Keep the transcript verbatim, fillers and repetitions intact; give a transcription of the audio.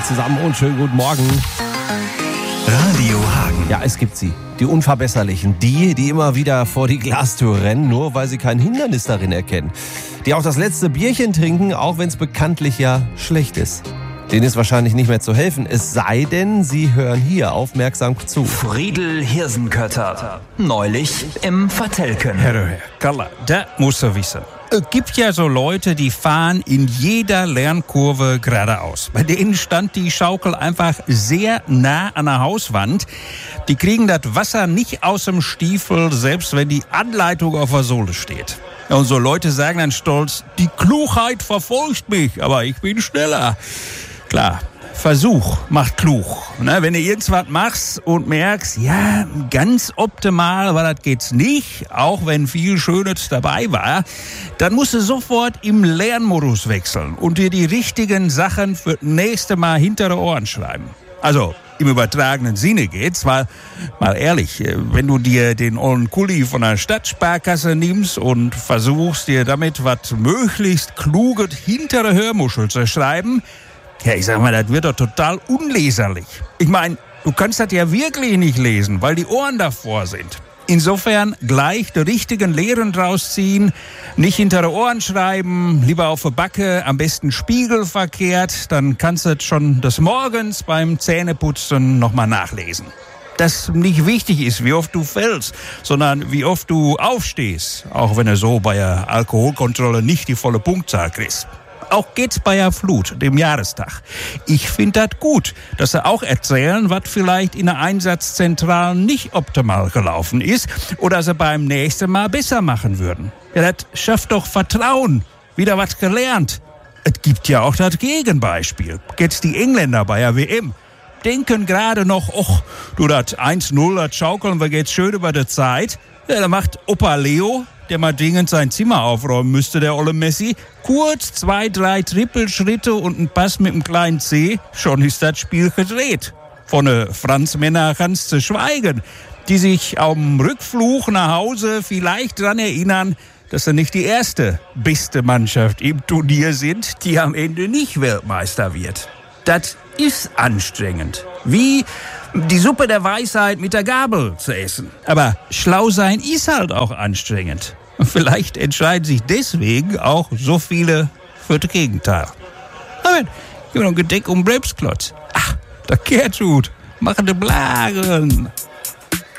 zusammen und schönen guten Morgen. Radio Hagen. Ja, es gibt sie. Die Unverbesserlichen. Die, die immer wieder vor die Glastür rennen, nur weil sie kein Hindernis darin erkennen. Die auch das letzte Bierchen trinken, auch wenn es bekanntlich ja schlecht ist. Denen ist wahrscheinlich nicht mehr zu helfen, es sei denn, sie hören hier aufmerksam zu. Friedel Hirsenkötter. Neulich im Vertelken. Herr, Herr, Kalla, da musst du wissen. Es gibt ja so Leute, die fahren in jeder Lernkurve geradeaus. Bei denen stand die Schaukel einfach sehr nah an der Hauswand. Die kriegen das Wasser nicht aus dem Stiefel, selbst wenn die Anleitung auf der Sohle steht. Und so Leute sagen dann stolz, die Klugheit verfolgt mich, aber ich bin schneller. Klar, Versuch macht klug. Ne? Wenn du irgendwas machst und merkst, ja, ganz optimal, aber das geht's nicht, auch wenn viel Schönes dabei war, dann musst du sofort im Lernmodus wechseln und dir die richtigen Sachen für das nächste Mal hinter die Ohren schreiben. Also im übertragenen Sinne geht's, weil, mal ehrlich, wenn du dir den ollen Kuli von der Stadtsparkasse nimmst und versuchst, dir damit was möglichst Kluges hinter der Hörmuschel zu schreiben, ja, ich sag mal, das wird doch total unleserlich. Ich meine, du kannst das ja wirklich nicht lesen, weil die Ohren davor sind. Insofern gleich die richtigen Lehren draus ziehen, nicht hinter die Ohren schreiben, lieber auf der Backe, am besten spiegelverkehrt, dann kannst du schon des Morgens beim Zähneputzen nochmal nachlesen. Dass nicht wichtig ist, wie oft du fällst, sondern wie oft du aufstehst, auch wenn du so bei der Alkoholkontrolle nicht die volle Punktzahl kriegst. Auch geht's bei der Flut, dem Jahrestag. Ich finde das gut, dass sie auch erzählen, was vielleicht in der Einsatzzentrale nicht optimal gelaufen ist oder sie beim nächsten Mal besser machen würden. Ja, das schafft doch Vertrauen. Wieder was gelernt. Es gibt ja auch das Gegenbeispiel. Jetzt die Engländer bei der W M. Denken gerade noch, och, du, das eins null, das schaukeln wir jetzt schön über die Zeit. Ja, da macht Opa Leo, der mal dringend sein Zimmer aufräumen müsste, der olle Messi, kurz zwei, drei Trippelschritte und ein Pass mit dem kleinen C, schon ist das Spiel gedreht. Von ne Franzmänner kannst du schweigen, die sich am Rückflug nach Hause vielleicht dran erinnern, dass sie nicht die erste beste Mannschaft im Turnier sind, die am Ende nicht Weltmeister wird. Das ist anstrengend. Wie die Suppe der Weisheit mit der Gabel zu essen. Aber schlau sein ist halt auch anstrengend. Und vielleicht entscheiden sich deswegen auch so viele für das Gegenteil. Amen. Ich habe noch ein Gedeck um Bremsklotz. Ach, der Gertrud. Machen die Blagen.